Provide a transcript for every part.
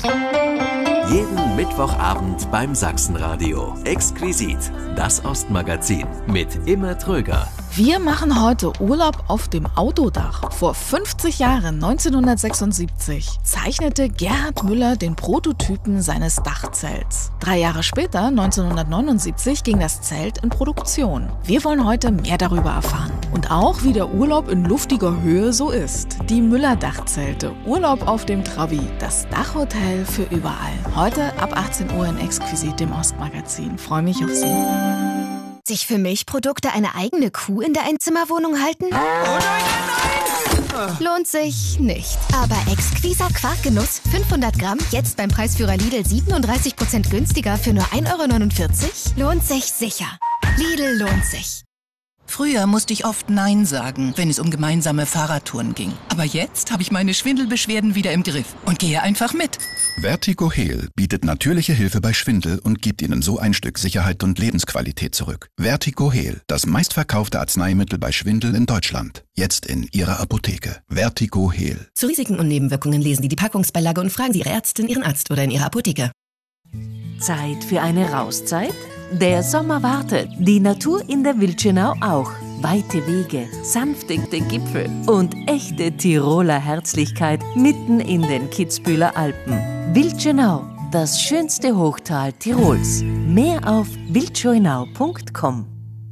Jeden Mittwochabend beim Sachsenradio. Exquisit, das Ostmagazin mit Imme Tröger. Wir machen heute Urlaub auf dem Autodach. Vor 50 Jahren, 1976, zeichnete Gerhard Müller den Prototypen seines Dachzelts. 3 Jahre später, 1979, ging das Zelt in Produktion. Wir wollen heute mehr darüber erfahren. Und auch, wie der Urlaub in luftiger Höhe so ist. Die Müller-Dachzelte, Urlaub auf dem Trabi, das Dachhotel für überall. Heute ab 18 Uhr in Exquisit, dem Ostmagazin. Freue mich auf Sie. Sich für Milchprodukte eine eigene Kuh in der Einzimmerwohnung halten? Oh nein! Lohnt sich nicht. Aber Exquisa Quarkgenuss 500 Gramm, jetzt beim Preisführer Lidl 37% günstiger für nur 1,49 €? Lohnt sich sicher. Lidl lohnt sich. Früher musste ich oft Nein sagen, wenn es um gemeinsame Fahrradtouren ging. Aber jetzt habe ich meine Schwindelbeschwerden wieder im Griff und gehe einfach mit. VertigoHeal bietet natürliche Hilfe bei Schwindel und gibt Ihnen so ein Stück Sicherheit und Lebensqualität zurück. VertigoHeal, das meistverkaufte Arzneimittel bei Schwindel in Deutschland. Jetzt in Ihrer Apotheke. VertigoHeal. Zu Risiken und Nebenwirkungen lesen Sie die Packungsbeilage und fragen Sie Ihre Ärztin, Ihren Arzt oder in Ihrer Apotheke. Zeit für eine Rauszeit? Der Sommer wartet, die Natur in der Wildschönau auch. Weite Wege, sanfte Gipfel und echte Tiroler Herzlichkeit mitten in den Kitzbüheler Alpen. Wildschönau, das schönste Hochtal Tirols. Mehr auf wildschönau.com.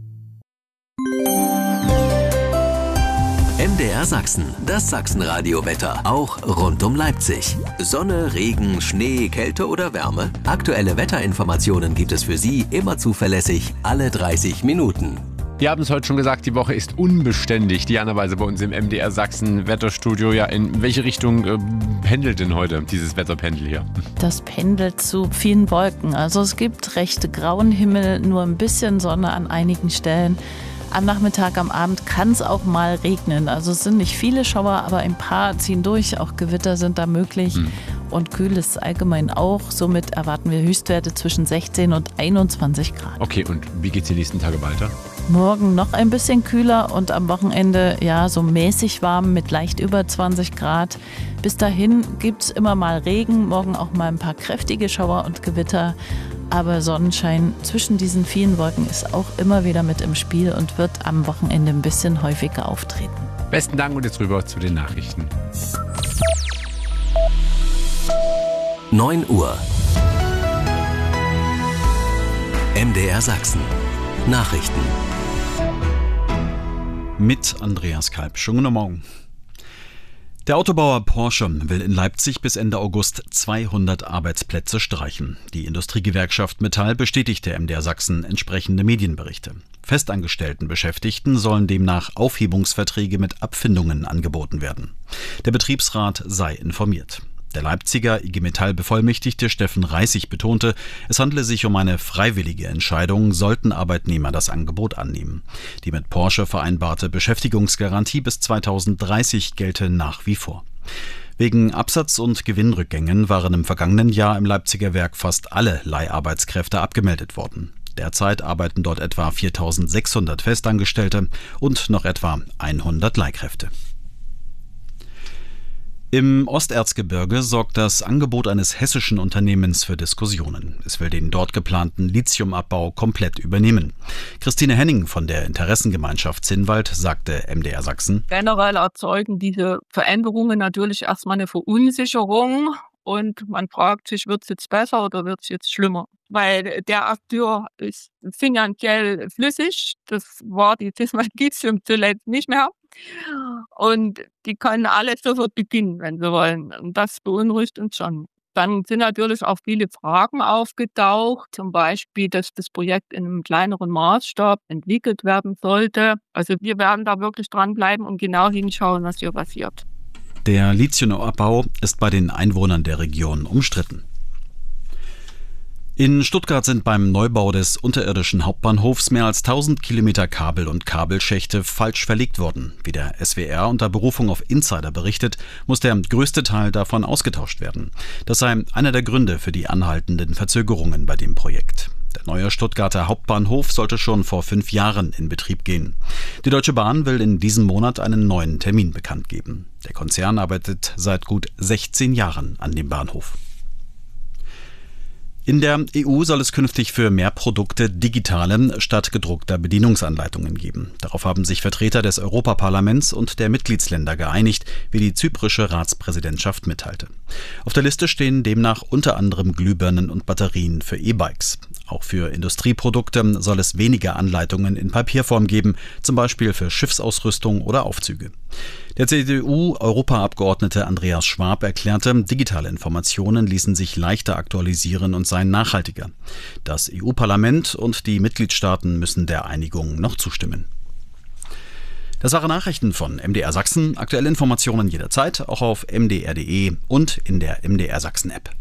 MDR Sachsen, das Sachsenradio-Wetter, auch rund um Leipzig. Sonne, Regen, Schnee, Kälte oder Wärme? Aktuelle Wetterinformationen gibt es für Sie immer zuverlässig, alle 30 Minuten. Wir haben es heute schon gesagt, die Woche ist unbeständig. Diana Weise bei uns im MDR Sachsen Wetterstudio. Ja, in welche Richtung pendelt denn heute dieses Wetterpendel hier? Das pendelt zu vielen Wolken. Also es gibt recht grauen Himmel, nur ein bisschen Sonne an einigen Stellen. Am Nachmittag, am Abend kann es auch mal regnen. Also es sind nicht viele Schauer, aber ein paar ziehen durch. Auch Gewitter sind da möglich. Und kühl ist es allgemein auch. Somit erwarten wir Höchstwerte zwischen 16 und 21 Grad. Okay, und wie geht es die nächsten Tage weiter? Morgen noch ein bisschen kühler und am Wochenende ja so mäßig warm mit leicht über 20 Grad. Bis dahin gibt es immer mal Regen, morgen auch mal ein paar kräftige Schauer und Gewitter. Aber Sonnenschein zwischen diesen vielen Wolken ist auch immer wieder mit im Spiel und wird am Wochenende ein bisschen häufiger auftreten. Besten Dank und jetzt rüber zu den Nachrichten. 9 Uhr. MDR Sachsen. Nachrichten. Mit Andreas Kalb. Schönen guten Morgen. Der Autobauer Porsche will in Leipzig bis Ende August 200 Arbeitsplätze streichen. Die Industriegewerkschaft Metall bestätigte MDR Sachsen entsprechende Medienberichte. Festangestellten Beschäftigten sollen demnach Aufhebungsverträge mit Abfindungen angeboten werden. Der Betriebsrat sei informiert. Der Leipziger IG Metall-Bevollmächtigte Steffen Reissig betonte, es handle sich um eine freiwillige Entscheidung, sollten Arbeitnehmer das Angebot annehmen. Die mit Porsche vereinbarte Beschäftigungsgarantie bis 2030 gelte nach wie vor. Wegen Absatz- und Gewinnrückgängen waren im vergangenen Jahr im Leipziger Werk fast alle Leiharbeitskräfte abgemeldet worden. Derzeit arbeiten dort etwa 4.600 Festangestellte und noch etwa 100 Leihkräfte. Im Osterzgebirge sorgt das Angebot eines hessischen Unternehmens für Diskussionen. Es will den dort geplanten Lithiumabbau komplett übernehmen. Christine Henning von der Interessengemeinschaft Zinnwald sagte MDR Sachsen: Generell erzeugen diese Veränderungen natürlich erstmal eine Verunsicherung und man fragt sich, wird es jetzt besser oder wird es jetzt schlimmer? Weil der Akteur ist finanziell flüssig, das war die Zinnwald Lithium zuletzt nicht mehr. Und die können alles sofort beginnen, wenn sie wollen. Und das beunruhigt uns schon. Dann sind natürlich auch viele Fragen aufgetaucht, zum Beispiel, dass das Projekt in einem kleineren Maßstab entwickelt werden sollte. Also wir werden da wirklich dranbleiben und genau hinschauen, was hier passiert. Der Lithiumabbau ist bei den Einwohnern der Region umstritten. In Stuttgart sind beim Neubau des unterirdischen Hauptbahnhofs mehr als 1000 Kilometer Kabel und Kabelschächte falsch verlegt worden. Wie der SWR unter Berufung auf Insider berichtet, muss der größte Teil davon ausgetauscht werden. Das sei einer der Gründe für die anhaltenden Verzögerungen bei dem Projekt. Der neue Stuttgarter Hauptbahnhof sollte schon vor 5 Jahren in Betrieb gehen. Die Deutsche Bahn will in diesem Monat einen neuen Termin bekannt geben. Der Konzern arbeitet seit gut 16 Jahren an dem Bahnhof. In der EU soll es künftig für mehr Produkte digitale statt gedruckter Bedienungsanleitungen geben. Darauf haben sich Vertreter des Europaparlaments und der Mitgliedsländer geeinigt, wie die zyprische Ratspräsidentschaft mitteilte. Auf der Liste stehen demnach unter anderem Glühbirnen und Batterien für E-Bikes. Auch für Industrieprodukte soll es weniger Anleitungen in Papierform geben, zum Beispiel für Schiffsausrüstung oder Aufzüge. Der CDU-Europaabgeordnete Andreas Schwab erklärte, digitale Informationen ließen sich leichter aktualisieren und seien nachhaltiger. Das EU-Parlament und die Mitgliedstaaten müssen der Einigung noch zustimmen. Das waren Nachrichten von MDR Sachsen. Aktuelle Informationen jederzeit, auch auf mdr.de und in der MDR Sachsen-App.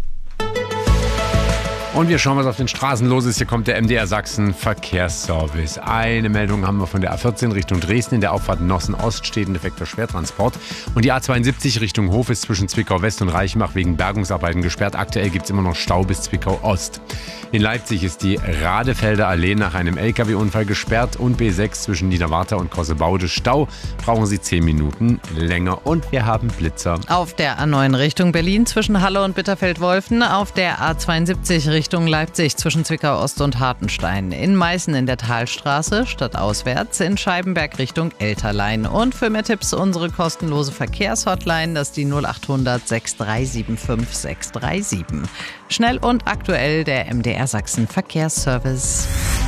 Und wir schauen, was auf den Straßen los ist. Hier kommt der MDR Sachsen Verkehrsservice. Eine Meldung haben wir von der A14 Richtung Dresden. In der Auffahrt Nossen-Ost steht ein defekter Schwertransport. Und die A72 Richtung Hof ist zwischen Zwickau-West und Reichenbach wegen Bergungsarbeiten gesperrt. Aktuell gibt es immer noch Stau bis Zwickau-Ost. In Leipzig ist die Radefelder Allee nach einem LKW-Unfall gesperrt und B6 zwischen Niederwarta und Kossebaude Stau. Brauchen Sie 10 Minuten länger und wir haben Blitzer. Auf der A9 Richtung Berlin zwischen Halle und Bitterfeld-Wolfen, auf der A72 Richtung Leipzig zwischen Zwickau-Ost und Hartenstein, in Meißen in der Talstraße stadtauswärts, in Scheibenberg Richtung Elterlein. Und für mehr Tipps unsere kostenlose Verkehrshotline, das ist die 0800 6375 637. Schnell und aktuell der MDR Sachsen Verkehrsservice.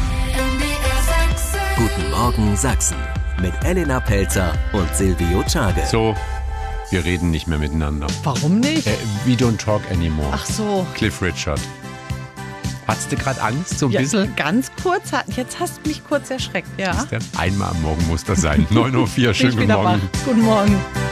Guten Morgen Sachsen mit Elena Pelzer und Silvio Czage. So, wir reden nicht mehr miteinander. Warum nicht? We don't talk anymore. Ach so. Cliff Richard. Hattest du gerade Angst, so ein bisschen? Ganz kurz, jetzt hast du mich kurz erschreckt, ja. Einmal am Morgen muss das sein. 9:04 Uhr, schönen guten Morgen. Guten Morgen.